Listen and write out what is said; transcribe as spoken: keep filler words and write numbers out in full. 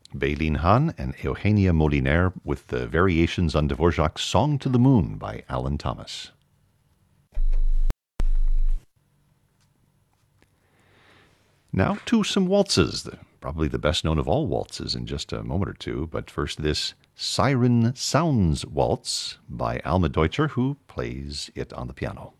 Beilin Hahn and Eugenia Moliner with the variations on Dvorak's Song to the Moon by Alan Thomas. Now to some waltzes, probably the best known of all waltzes in just a moment or two, but first this Siren Sounds Waltz by Alma Deutscher, who plays it on the piano.